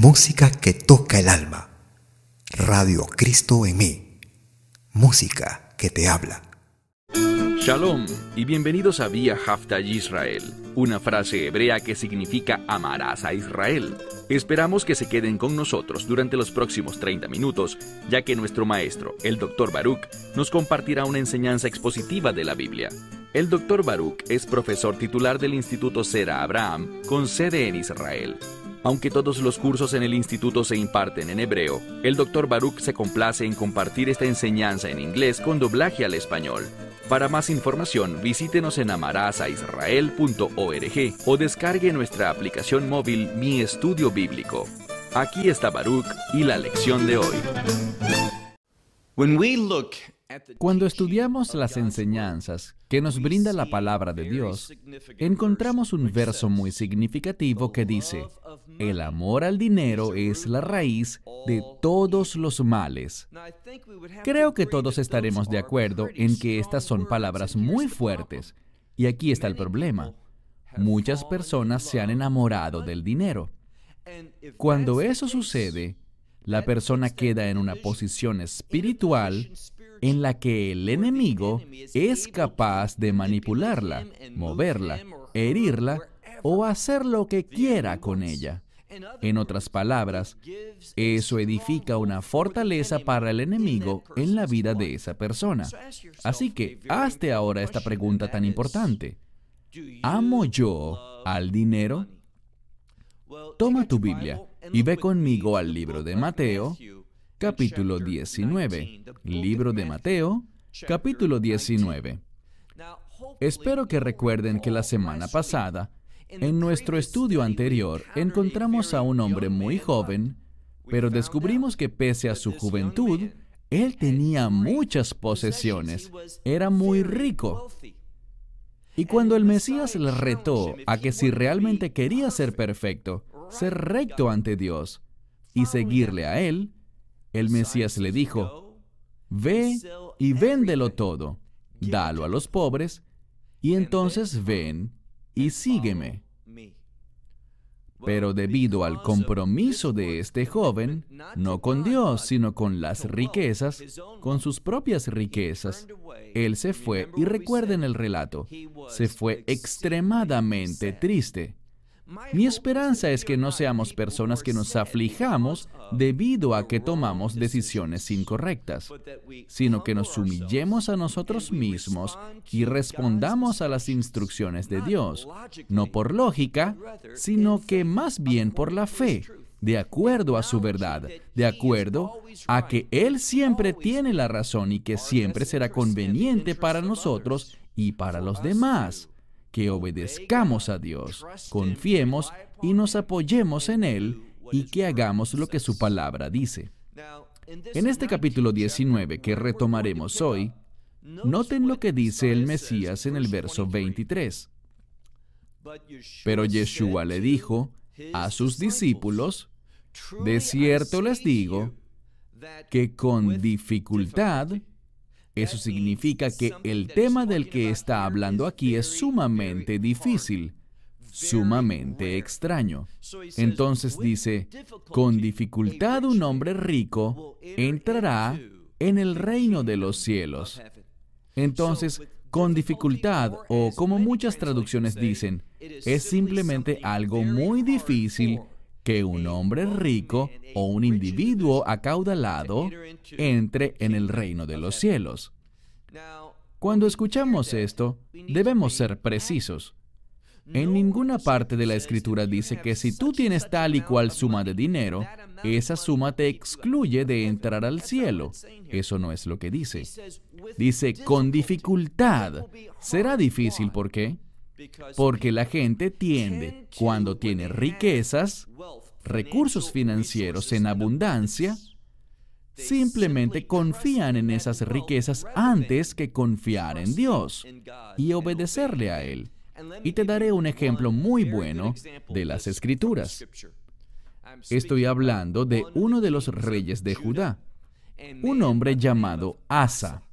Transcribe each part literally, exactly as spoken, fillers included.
Música que toca el alma. Radio Cristo en mí. Música que te habla. Shalom y bienvenidos a Vía Hafta Yisrael, una frase hebrea que significa amarás a Israel. Esperamos que se queden con nosotros durante los próximos treinta minutos, ya que nuestro maestro, el doctor Baruch, nos compartirá una enseñanza expositiva de la Biblia. El doctor Baruch es profesor titular del Instituto Sera Abraham, con sede en Israel. Aunque todos los cursos en el instituto se imparten en hebreo, el doctor Baruch se complace en compartir esta enseñanza en inglés con doblaje al español. Para más información, visítenos en amarasaisrael punto org o descargue nuestra aplicación móvil Mi Estudio Bíblico. Aquí está Baruch y la lección de hoy. Cuando estudiamos las enseñanzas que nos brinda la palabra de Dios, encontramos un verso muy significativo que dice: el amor al dinero es la raíz de todos los males. Creo que todos estaremos de acuerdo en que estas son palabras muy fuertes. Y aquí está el problema. Muchas personas se han enamorado del dinero. Cuando eso sucede, la persona queda en una posición espiritual en la que el enemigo es capaz de manipularla, moverla, herirla o hacer lo que quiera con ella. En otras palabras, eso edifica una fortaleza para el enemigo en la vida de esa persona. Así que, hazte ahora esta pregunta tan importante: ¿amo yo al dinero? Toma tu Biblia y ve conmigo al libro de Mateo, capítulo diecinueve. Libro de Mateo, capítulo diecinueve. Espero que recuerden que la semana pasada, en nuestro estudio anterior, encontramos a un hombre muy joven, pero descubrimos que pese a su juventud, él tenía muchas posesiones, era muy rico. Y cuando el Mesías le retó a que si realmente quería ser perfecto, ser recto ante Dios y seguirle a él, el Mesías le dijo: ve y véndelo todo, dalo a los pobres, y entonces ven y sígueme. Pero debido al compromiso de este joven, no con Dios, sino con las riquezas, con sus propias riquezas, él se fue, y recuerden el relato, se fue extremadamente triste. Mi esperanza es que no seamos personas que nos aflijamos debido a que tomamos decisiones incorrectas, sino que nos humillemos a nosotros mismos y respondamos a las instrucciones de Dios, no por lógica, sino que más bien por la fe, de acuerdo a su verdad, de acuerdo a que Él siempre tiene la razón y que siempre será conveniente para nosotros y para los demás. Que obedezcamos a Dios, confiemos y nos apoyemos en Él y que hagamos lo que su palabra dice. En este capítulo diecinueve que retomaremos hoy, noten lo que dice el Mesías en el verso veintitrés. Pero Yeshua le dijo a sus discípulos: de cierto les digo que con dificultad... Eso significa que el tema del que está hablando aquí es sumamente difícil, sumamente extraño. Entonces dice: con dificultad un hombre rico entrará en el reino de los cielos. Entonces, con dificultad, o como muchas traducciones dicen, es simplemente algo muy difícil que un hombre rico o un individuo acaudalado entre en el reino de los cielos. Cuando escuchamos esto, debemos ser precisos. En ninguna parte de la Escritura dice que si tú tienes tal y cual suma de dinero, esa suma te excluye de entrar al cielo. Eso no es lo que dice. Dice, con dificultad. Será difícil, ¿por qué? Porque la gente tiende, cuando tiene riquezas, recursos financieros en abundancia, simplemente confían en esas riquezas antes que confiar en Dios y obedecerle a Él. Y te daré un ejemplo muy bueno de las Escrituras. Estoy hablando de uno de los reyes de Judá, un hombre llamado Asa.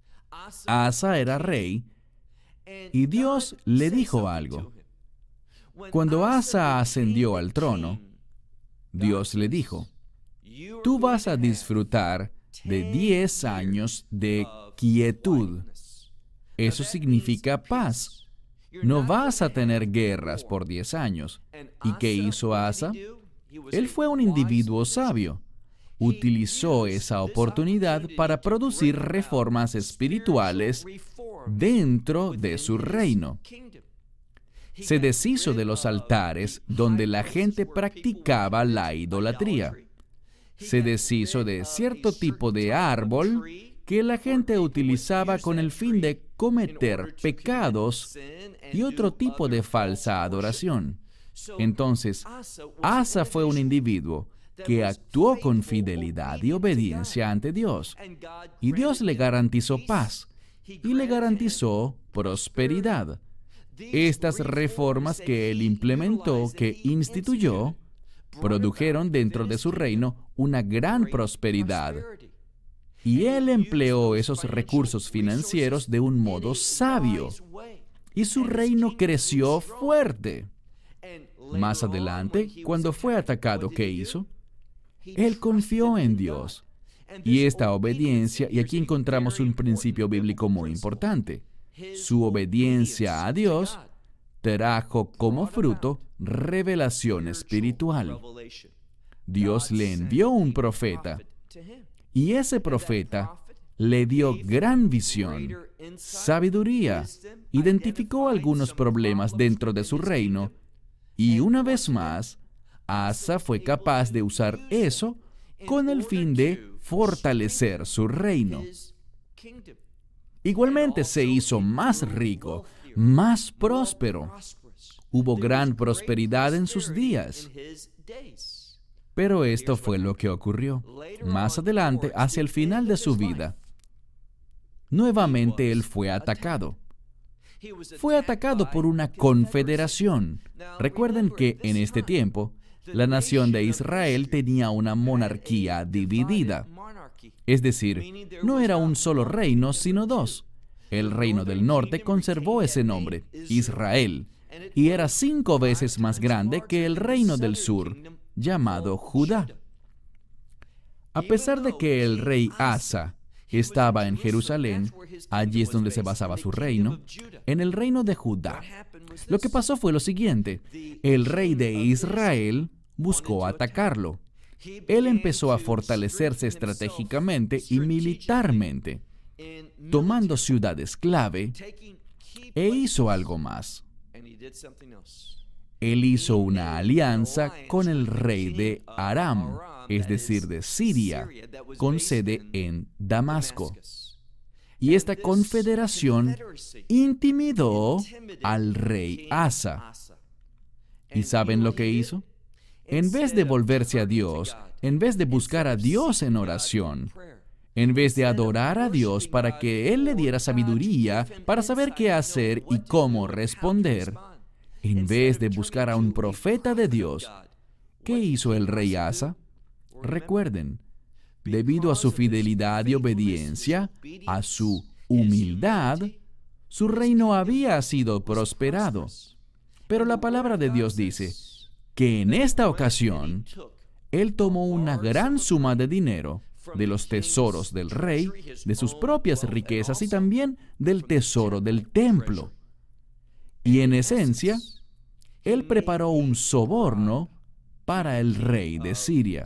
Asa era rey, y Dios le dijo algo. Cuando Asa ascendió al trono, Dios le dijo, tú vas a disfrutar de diez años de quietud. Eso significa paz. No vas a tener guerras por diez años. ¿Y qué hizo Asa? Él fue un individuo sabio. Utilizó esa oportunidad para producir reformas espirituales dentro de su reino. Se deshizo de los altares donde la gente practicaba la idolatría. Se deshizo de cierto tipo de árbol que la gente utilizaba con el fin de cometer pecados y otro tipo de falsa adoración. Entonces, Asa fue un individuo que actuó con fidelidad y obediencia ante Dios. Y Dios le garantizó paz y le garantizó prosperidad. Estas reformas que él implementó, que instituyó, produjeron dentro de su reino una gran prosperidad. Y él empleó esos recursos financieros de un modo sabio. Y su reino creció fuerte. Más adelante, cuando fue atacado, ¿qué hizo? Él confió en Dios. Y esta obediencia, y aquí encontramos un principio bíblico muy importante. Su obediencia a Dios trajo como fruto revelación espiritual. Dios le envió un profeta, y ese profeta le dio gran visión, sabiduría, identificó algunos problemas dentro de su reino, y una vez más, Asa fue capaz de usar eso con el fin de fortalecer su reino. Igualmente se hizo más rico, más próspero. Hubo gran prosperidad en sus días. Pero esto fue lo que ocurrió. Más adelante, hacia el final de su vida, nuevamente él fue atacado. Fue atacado por una confederación. Recuerden que en este tiempo, la nación de Israel tenía una monarquía dividida. Es decir, no era un solo reino, sino dos. El reino del norte conservó ese nombre, Israel, y era cinco veces más grande que el reino del sur, llamado Judá. A pesar de que el rey Asa estaba en Jerusalén, allí es donde se basaba su reino, en el reino de Judá, lo que pasó fue lo siguiente: el rey de Israel buscó atacarlo. Él empezó a fortalecerse estratégicamente y militarmente, tomando ciudades clave, e hizo algo más. Él hizo una alianza con el rey de Aram, es decir, de Siria, con sede en Damasco. Y esta confederación intimidó al rey Asa. ¿Y saben lo que hizo? En vez de volverse a Dios, en vez de buscar a Dios en oración, en vez de adorar a Dios para que Él le diera sabiduría para saber qué hacer y cómo responder, en vez de buscar a un profeta de Dios, ¿qué hizo el rey Asa? Recuerden, debido a su fidelidad y obediencia, a su humildad, su reino había sido prosperado. Pero la palabra de Dios dice que en esta ocasión, él tomó una gran suma de dinero de los tesoros del rey, de sus propias riquezas y también del tesoro del templo. Y en esencia, él preparó un soborno para el rey de Siria.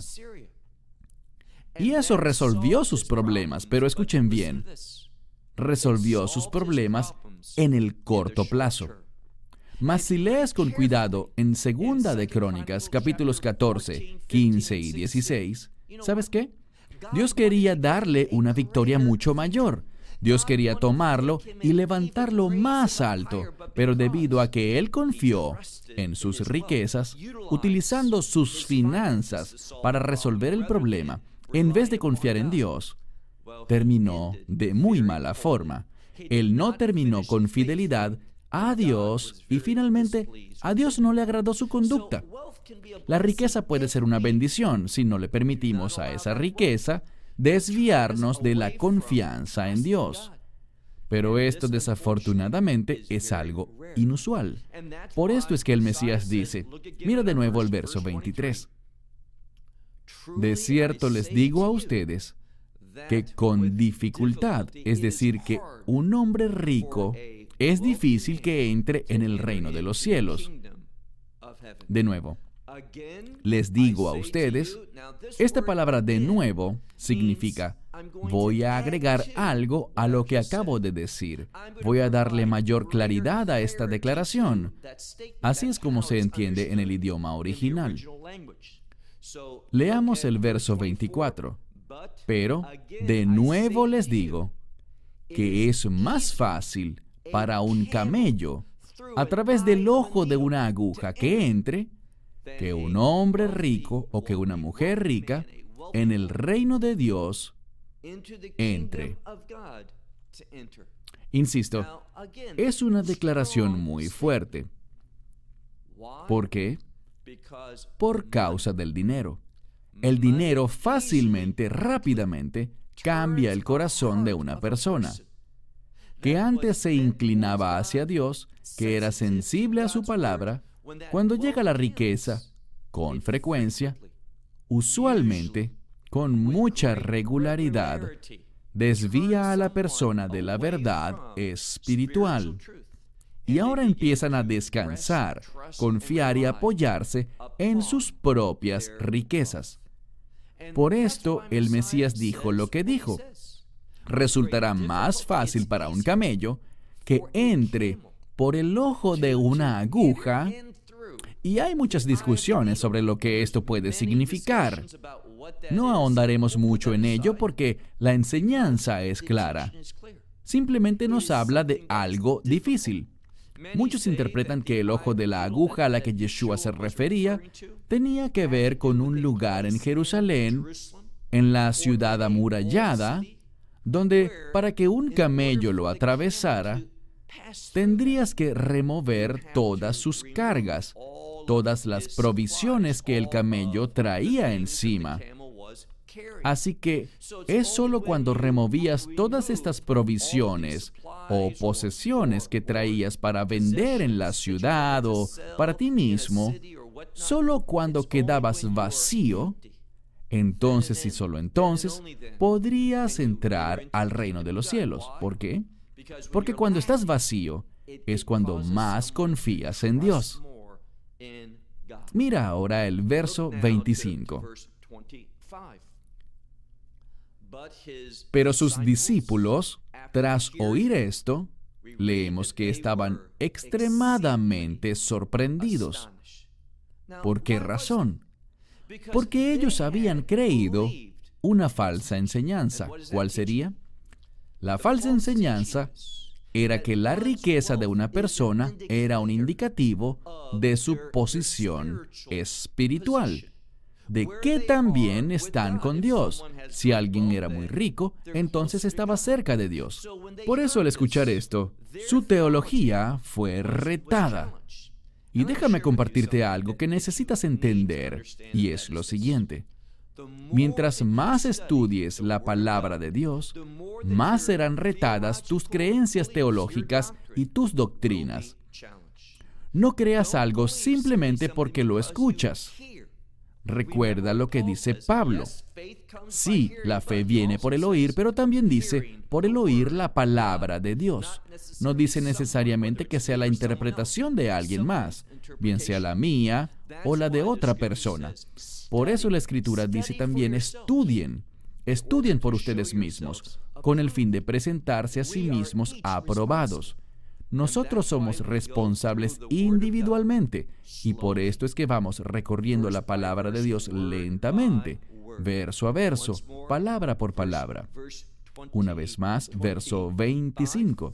Y eso resolvió sus problemas, pero escuchen bien, resolvió sus problemas en el corto plazo. Mas si lees con cuidado en Segunda de Crónicas, capítulos catorce, quince y dieciséis, ¿sabes qué? Dios quería darle una victoria mucho mayor. Dios quería tomarlo y levantarlo más alto, pero debido a que él confió en sus riquezas, utilizando sus finanzas para resolver el problema, en vez de confiar en Dios, terminó de muy mala forma. Él no terminó con fidelidad a Dios y finalmente a Dios no le agradó su conducta. La riqueza puede ser una bendición si no le permitimos a esa riqueza desviarnos de la confianza en Dios. Pero esto desafortunadamente es algo inusual. Por esto es que el Mesías dice, mira de nuevo el verso veintitrés. De cierto les digo a ustedes que con dificultad, es decir, que un hombre rico es difícil que entre en el reino de los cielos. De nuevo, les digo a ustedes, esta palabra de nuevo significa, voy a agregar algo a lo que acabo de decir. Voy a darle mayor claridad a esta declaración. Así es como se entiende en el idioma original. Leamos el verso veinticuatro. Pero, de nuevo les digo, que es más fácil para un camello, a través del ojo de una aguja, que entre, que un hombre rico o que una mujer rica en el reino de Dios entre. Insisto, es una declaración muy fuerte. ¿Por qué? Por causa del dinero. El dinero fácilmente, rápidamente, cambia el corazón de una persona que antes se inclinaba hacia Dios, que era sensible a su palabra. Cuando llega la riqueza, con frecuencia, usualmente, con mucha regularidad, desvía a la persona de la verdad espiritual. Y ahora empiezan a descansar, confiar y apoyarse en sus propias riquezas. Por esto el Mesías dijo lo que dijo. Resultará más fácil para un camello que entre por el ojo de una aguja, y hay muchas discusiones sobre lo que esto puede significar. No ahondaremos mucho en ello porque la enseñanza es clara. Simplemente nos habla de algo difícil. Muchos interpretan que el ojo de la aguja a la que Yeshua se refería tenía que ver con un lugar en Jerusalén, en la ciudad amurallada, donde para que un camello lo atravesara, tendrías que remover todas sus cargas, todas las provisiones que el camello traía encima. Así que es solo cuando removías todas estas provisiones o posesiones que traías para vender en la ciudad o para ti mismo, solo cuando quedabas vacío, entonces y solo entonces podrías entrar al reino de los cielos. ¿Por qué? Porque cuando estás vacío es cuando más confías en Dios. Mira ahora el verso veinticinco. Pero sus discípulos, tras oír esto, leemos que estaban extremadamente sorprendidos. ¿Por qué razón? Porque ellos habían creído una falsa enseñanza. ¿Cuál sería? La falsa enseñanza era que la riqueza de una persona era un indicativo de su posición espiritual, de que también están con Dios. Si alguien era muy rico, entonces estaba cerca de Dios. Por eso al escuchar esto, su teología fue retada. Y déjame compartirte algo que necesitas entender, y es lo siguiente. Mientras más estudies la palabra de Dios, más serán retadas tus creencias teológicas y tus doctrinas. No creas algo simplemente porque lo escuchas. Recuerda lo que dice Pablo. Sí, la fe viene por el oír, pero también dice, por el oír la palabra de Dios. No dice necesariamente que sea la interpretación de alguien más, bien sea la mía o la de otra persona. Por eso la Escritura dice también, estudien, estudien por ustedes mismos, con el fin de presentarse a sí mismos aprobados. Nosotros somos responsables individualmente, y por esto es que vamos recorriendo la palabra de Dios lentamente, verso a verso, palabra por palabra. Una vez más, verso veinticinco.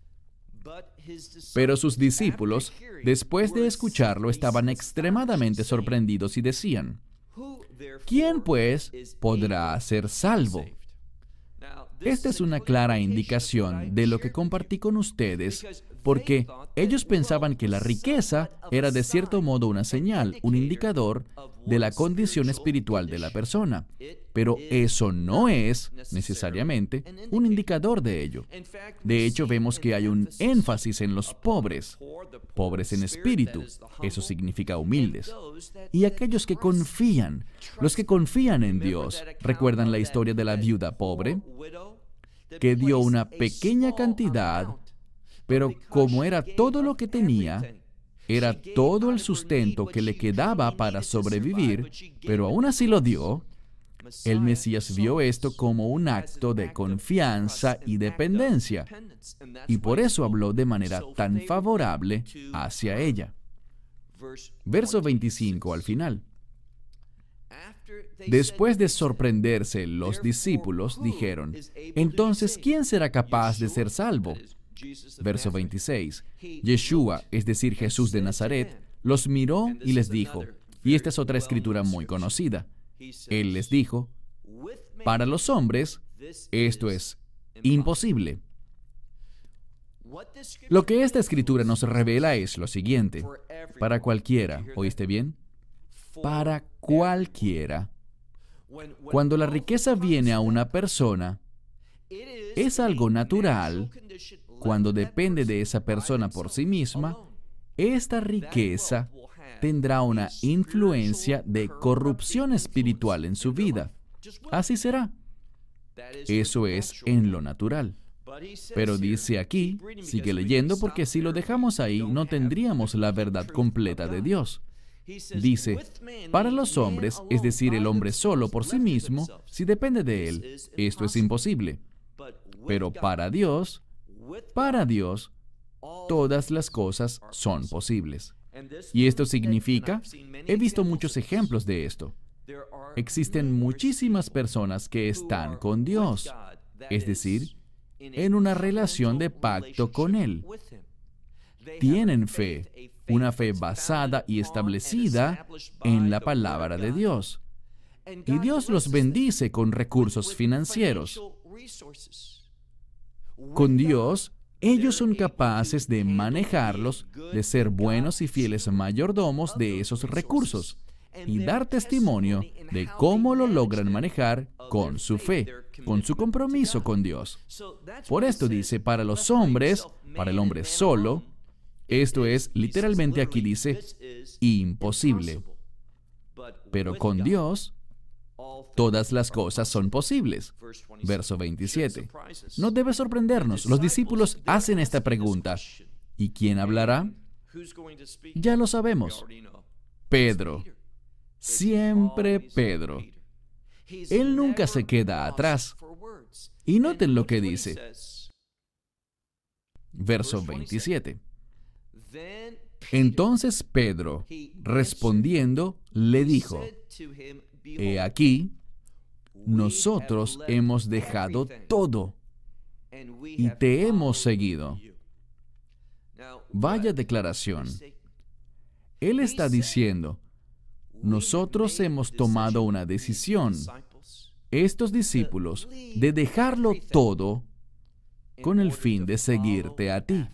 Pero sus discípulos, después de escucharlo, estaban extremadamente sorprendidos y decían, ¿quién, pues, podrá ser salvo? Esta es una clara indicación de lo que compartí con ustedes porque ellos pensaban que la riqueza era de cierto modo una señal, un indicador de la condición espiritual de la persona. Pero eso no es necesariamente un indicador de ello. De hecho, vemos que hay un énfasis en los pobres, pobres en espíritu, eso significa humildes, y aquellos que confían, los que confían en Dios. ¿Recuerdan la historia de la viuda pobre? Que dio una pequeña cantidad, pero como era todo lo que tenía, era todo el sustento que le quedaba para sobrevivir, pero aún así lo dio. El Mesías vio esto como un acto de confianza y dependencia, y por eso habló de manera tan favorable hacia ella. Verso veinticinco al final. Después de sorprenderse los discípulos, dijeron, entonces, ¿quién será capaz de ser salvo? Verso veintiséis. Yeshua, es decir, Jesús de Nazaret, los miró y les dijo, y esta es otra escritura muy conocida. Él les dijo, para los hombres, esto es imposible. Lo que esta escritura nos revela es lo siguiente. Para cualquiera, ¿oíste bien? Para cualquiera. Cuando la riqueza viene a una persona, es algo natural. Cuando depende de esa persona por sí misma, esta riqueza tendrá una influencia de corrupción espiritual en su vida. Así será. Eso es en lo natural. Pero dice aquí, sigue leyendo, porque si lo dejamos ahí, no tendríamos la verdad completa de Dios. Dice, para los hombres, es decir, el hombre solo por sí mismo, si depende de él, esto es imposible. Pero para Dios, para Dios, todas las cosas son posibles. Y esto significa, he visto muchos ejemplos de esto. Existen muchísimas personas que están con Dios, es decir, en una relación de pacto con Él. Tienen fe, una fe basada y establecida en la palabra de Dios. Y Dios los bendice con recursos financieros. Con Dios, ellos son capaces de manejarlos, de ser buenos y fieles mayordomos de esos recursos y dar testimonio de cómo lo logran manejar con su fe, con su compromiso con Dios. Por esto dice, para los hombres, para el hombre solo, esto es, literalmente aquí dice, imposible. Pero con Dios, todas las cosas son posibles. Verso veintisiete. No debe sorprendernos. Los discípulos hacen esta pregunta. ¿Y quién hablará? Ya lo sabemos. Pedro. Siempre Pedro. Él nunca se queda atrás. Y noten lo que dice. Verso veintisiete. Entonces Pedro, respondiendo, le dijo, he aquí, nosotros hemos dejado todo y te hemos seguido. Vaya declaración. Él está diciendo, nosotros hemos tomado una decisión, estos discípulos, de dejarlo todo con el fin de seguirte a ti.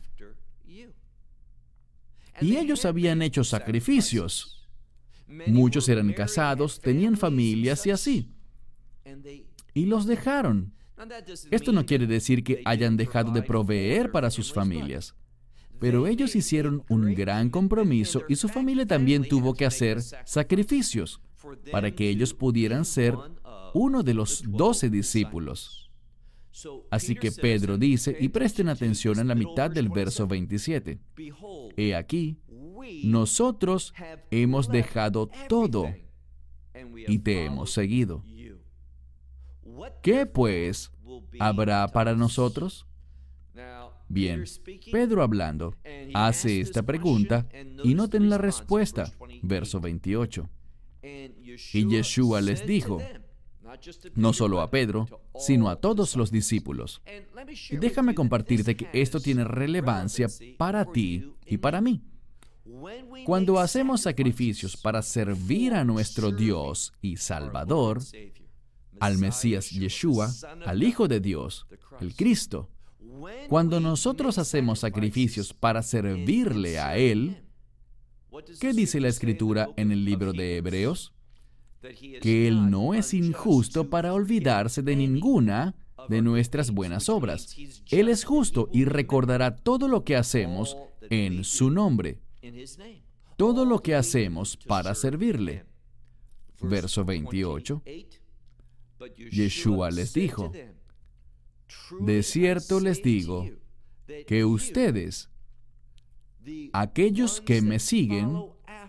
Y ellos habían hecho sacrificios. Muchos eran casados, tenían familias y así. Y los dejaron. Esto no quiere decir que hayan dejado de proveer para sus familias. Pero ellos hicieron un gran compromiso y su familia también tuvo que hacer sacrificios para que ellos pudieran ser uno de los doce discípulos. Así que Pedro dice, y presten atención en la mitad del verso veintisiete. He aquí, nosotros hemos dejado todo y te hemos seguido. ¿Qué, pues, habrá para nosotros? Bien, Pedro hablando, hace esta pregunta y noten la respuesta, verso veintiocho. Y Yeshua les dijo, no solo a Pedro, sino a todos los discípulos. Y déjame compartirte que esto tiene relevancia para ti y para mí. Cuando hacemos sacrificios para servir a nuestro Dios y Salvador, al Mesías Yeshua, al Hijo de Dios, el Cristo, Cuando nosotros hacemos sacrificios para servirle a Él, ¿qué dice la Escritura en el libro de Hebreos? Que Él no es injusto para olvidarse de ninguna de nuestras buenas obras. Él es justo y recordará todo lo que hacemos en su nombre. Todo lo que hacemos para servirle. Verso veintiocho. Yeshua les dijo: de cierto les digo que ustedes, aquellos que me siguen,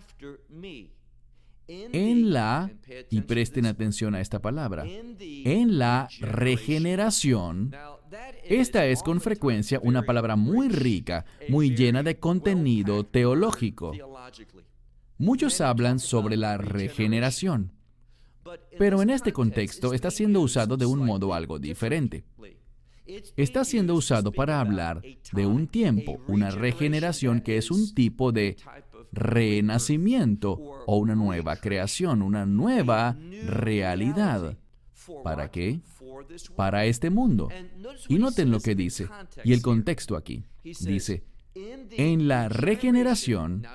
en la, y presten atención a esta palabra, en la regeneración. Esta es con frecuencia una palabra muy rica, muy llena de contenido teológico. Muchos hablan sobre la regeneración, pero en este contexto está siendo usado de un modo algo diferente. Está siendo usado para hablar de un tiempo, una regeneración que es un tipo de renacimiento o una nueva creación, una nueva realidad. ¿Para qué? Para este mundo. Y noten lo que dice, y el contexto aquí. Dice, en la regeneración,